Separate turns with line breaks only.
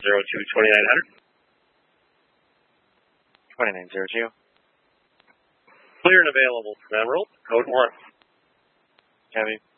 2900.
2902.
Clear and available from Emerald, code 1.
Copy.